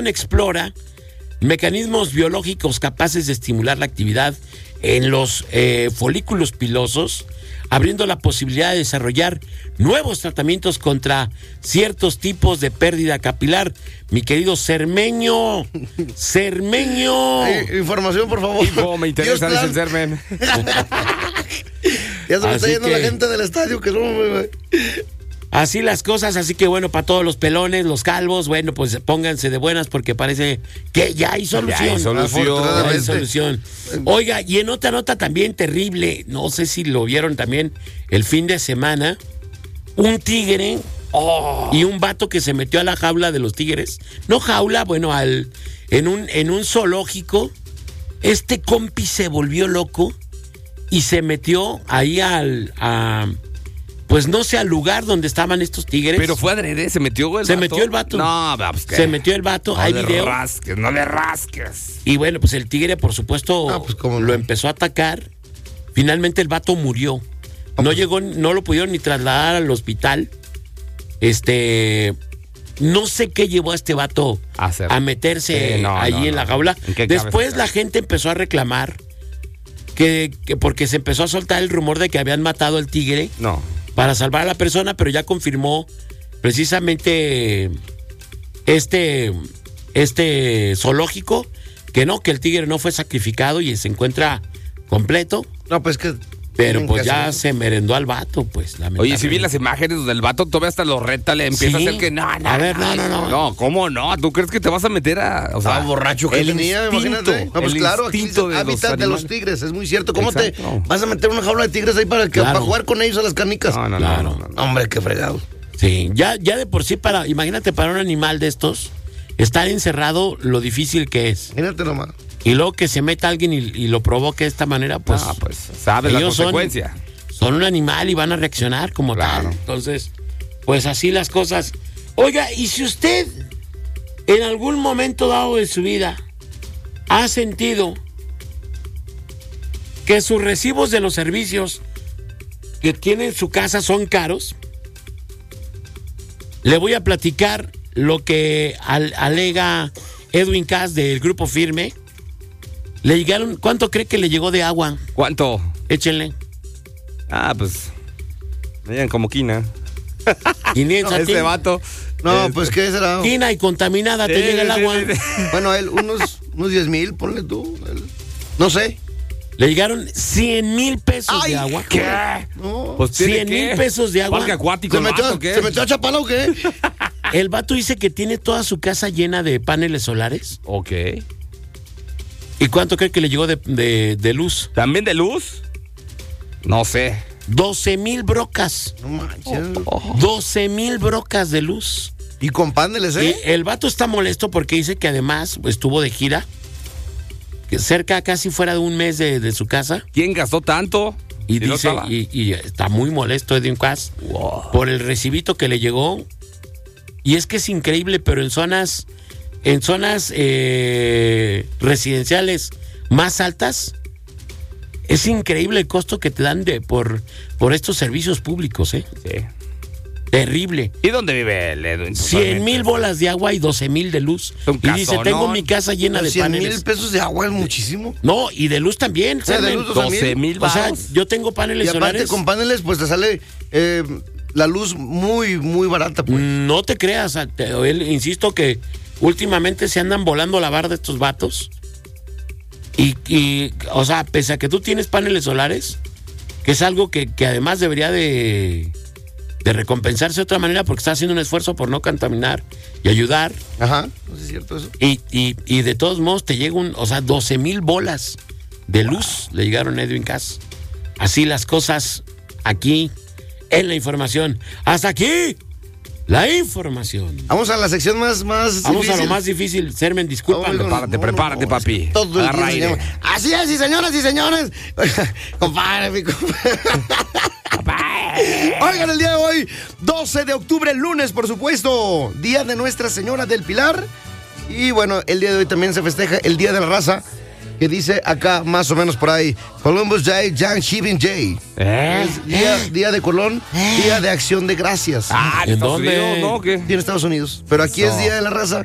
explora mecanismos biológicos capaces de estimular la actividad en los folículos pilosos, abriendo la posibilidad de desarrollar nuevos tratamientos contra ciertos tipos de pérdida capilar. Mi querido Cermeño. Información, por favor. Hijo, me interesa el Cermen. Ya se me está Así yendo que- la gente del estadio, que somos... Así las cosas, así que bueno, para todos los pelones, los calvos, bueno, pues pónganse de buenas porque parece que ya hay solución. Ya hay solución. Ya hay Afortunadamente. solución. Oiga, y en otra nota también terrible, no sé si lo vieron también el fin de semana, un tigre y un vato que se metió a la jaula de los tigres. No jaula, bueno, en un zoológico. Este compi se volvió loco y se metió ahí pues no sé, al lugar donde estaban estos tigres. Pero fue adrede, se metió el vato. Se metió el vato. No, pues ¿qué? Se metió el vato, hay video. No le rasques. Y bueno, pues el tigre, por supuesto, pues, ¿cómo no? lo empezó a atacar. Finalmente el vato murió. No llegó, no lo pudieron ni trasladar al hospital. No sé qué llevó a este vato a meterse allí en la jaula. Después la gente empezó a reclamar que porque se empezó a soltar el rumor de que habían matado al tigre. No. Para salvar a la persona, pero ya confirmó precisamente este zoológico que el tigre no fue sacrificado y se encuentra completo. No, pues que... Pero pues ya se merendó al vato, pues, lamentablemente. Oye, si vi las imágenes donde el vato todavía hasta lo reta, le empieza Sí. a hacer que no. A ver, no. No, ¿cómo no? ¿Tú crees que te vas a meter a...? O sea, borracho que tenía, imagínate. No, pues el claro, aquí instinto dice de hábitat los de los animales. tigres, es muy cierto. ¿Cómo Exacto. te vas a meter una jaula de tigres ahí para jugar con ellos a las canicas? No. Hombre, qué fregado. Sí, ya de por sí, imagínate para un animal de estos, estar encerrado, lo difícil que es. Imagínate nomás. Y luego que se meta alguien y lo provoque de esta manera, pues... pues sabes la ellos consecuencia. Son un animal y van a reaccionar como Claro. tal. Entonces, pues así las cosas. Oiga, y si usted en algún momento dado de su vida ha sentido que sus recibos de los servicios que tiene en su casa son caros, le voy a platicar lo que alega Edwin Cass del Grupo Firme. Le llegaron, ¿cuánto cree que le llegó de agua? ¿Cuánto? Échenle. Pues... Me llegan como quina. 500 a ti. Ese vato. No, pues ¿qué será? Quina y contaminada te llega el agua. Bueno, él, unos 10,000, ponle tú. No sé. Le llegaron 100,000 pesos de agua. ¿Qué? No. Pues, ¿tiene 100,000 qué? pesos de agua. ¿Parque acuático ¿Se el vato, metió, qué? ¿Se metió a Chapala o qué? El vato dice que tiene toda su casa llena de paneles solares. Ok. ¿Y cuánto cree que le llegó de luz? ¿También de luz? No sé. 12,000 brocas. No manches. 12,000 brocas de luz. Y con paneles, Y el vato está molesto porque dice que además estuvo de gira, que cerca, casi fuera de un mes de su casa. ¿Quién gastó tanto? Y Si no dice, estaba. y está muy molesto Edwin Cass por el recibito que le llegó. Y es que es increíble, pero en zonas residenciales más altas, es increíble el costo que te dan por estos servicios públicos, ¿eh? Sí. Terrible. ¿Y dónde vive el Edwin? 100,000 bolas de agua y 12,000 de luz. Un Y dice, casonón. tengo mi casa llena de 100,000 paneles. pesos de agua es muchísimo. No, y de luz también. sea, de Carmen. luz, 12,000 O sea, varos. yo tengo paneles Y aparte solares. con paneles, pues te sale la luz muy, muy barata, pues. No te creas, insisto que últimamente se andan volando la barda estos vatos. Y, o sea, pese a que tú tienes paneles solares, que es algo que además debería de recompensarse de otra manera porque está haciendo un esfuerzo por no contaminar y ayudar. Ajá, no sé si es cierto eso. Y de todos modos te llega 12,000 bolas de luz le llegaron a Edwin Cass. Así las cosas aquí en la información. Hasta aquí la información. Vamos a la sección más Vamos difícil. a lo más difícil. Sermen, discúlpame. Prepárate, papi. Todo el Agarra día se aire. llama. Así es, y señoras y señores. Compadre, mi compadre. Oigan, el día de hoy, 12 de octubre, lunes, por supuesto, Día de Nuestra Señora del Pilar. Y bueno, el día de hoy también se festeja el Día de la Raza, que dice acá más o menos por ahí, Columbus Day, Jan Shipping Day. Es día de Colón, Día de Acción de Gracias. ¿En ¿En Estados dónde? Unidos, no? ¿Qué? Sí, en Estados Unidos. Pero aquí es Día de la Raza,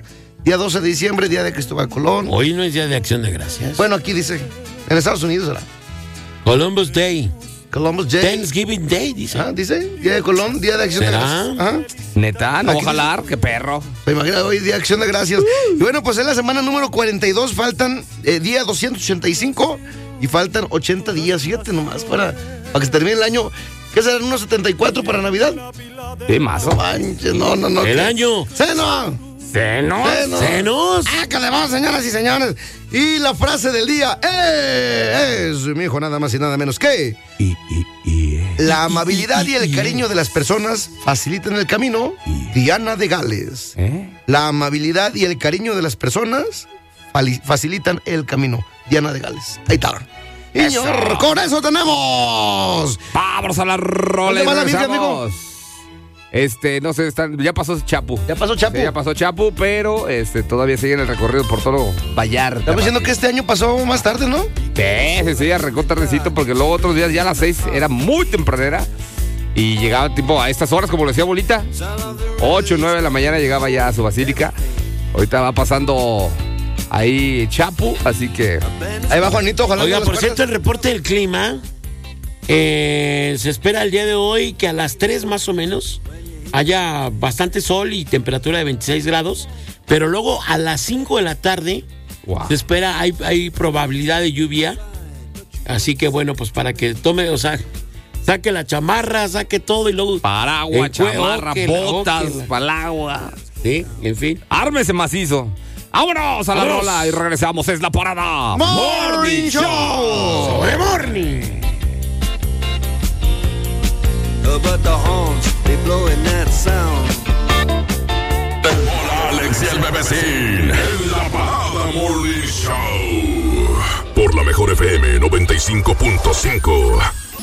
Día 12 de diciembre, día de Cristóbal Colón. Hoy no es día de Acción de Gracias. Bueno, aquí dice, en Estados Unidos será. Columbus Day. Columbus Day. Thanksgiving Day, dice. Dice, día de Colón, día de Acción de Gracias. Ajá. Neta, no Aquí voy a jalar, qué perro. Se imagina hoy día de Acción de Gracias. Y bueno, pues en la semana número 42 faltan día 285 y faltan 80 días, fíjate nomás, para que se termine el año. ¿Qué serán unos 74 para Navidad? Sí, mazo. No manches, no. El año. ¡Seno! ¡Senos! ¡Que le vamos, señoras y señores! Y la frase del día es, mi hijo, nada más y nada menos que... La amabilidad y el cariño de las personas facilitan el camino. Diana de Gales. La amabilidad y el cariño de las personas facilitan el camino. Diana de Gales. Ahí está. Señor, con eso tenemos. Vámonos a la rola. ¿Dónde va la Virgen, amigo? No sé, ya pasó Chapu. ¿Ya pasó Chapu? Sí, ya pasó Chapu, pero todavía sigue en el recorrido por todo Vallarta. Estamos diciendo que este año pasó más tarde, ¿no? Sí, arrancó tardecito porque luego otros días ya a las 6 era muy tempranera y llegaba tipo a estas horas, como lo decía Bolita, 8 o 9 de la mañana llegaba ya a su basílica. Ahorita va pasando ahí Chapu, así que... Ahí va Juanito, ojalá. Oiga, por cierto, el reporte del clima, se espera el día de hoy que a las 3 más o menos haya bastante sol y temperatura de 26 grados, pero luego a las 5 de la tarde se espera, hay probabilidad de lluvia, así que bueno, pues para que tome, o sea, saque la chamarra, saque todo y luego... Paraguas, chamarra, botas, palagua. Sí, en fin. Ármese macizo. ¡Vámonos a la rola! Y regresamos, es la parada Morning Show. Sobre Morning. But the horns, they blowing that sound. Hola, Alex y el Bebecín en la Parada Morning Show por la Mejor FM 95.5.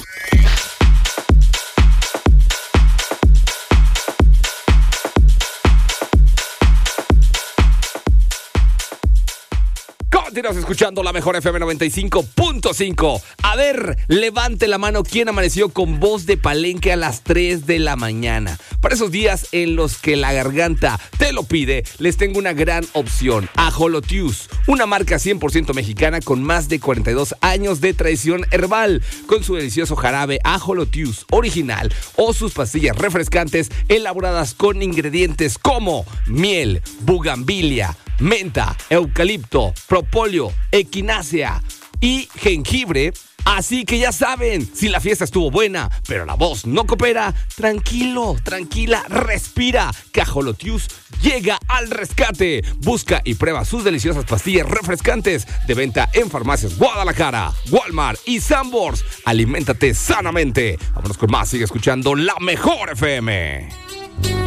Continuas escuchando la Mejor FM 95.5. A ver, levante la mano quien amaneció con voz de palenque a las 3 de la mañana. Para esos días en los que la garganta te lo pide, les tengo una gran opción. Ajolotius, una marca 100% mexicana con más de 42 años de tradición herbal, con su delicioso jarabe Ajolotius original o sus pastillas refrescantes elaboradas con ingredientes como miel, bugambilia, menta, eucalipto, propóleo, equinácea y jengibre. Así que ya saben, si la fiesta estuvo buena, pero la voz no coopera, tranquilo, tranquila, respira, que Ajolotius llega al rescate. Busca y prueba sus deliciosas pastillas refrescantes de venta en farmacias Guadalajara, Walmart y Sanborns. Aliméntate sanamente. Vámonos con más, sigue escuchando La Mejor FM.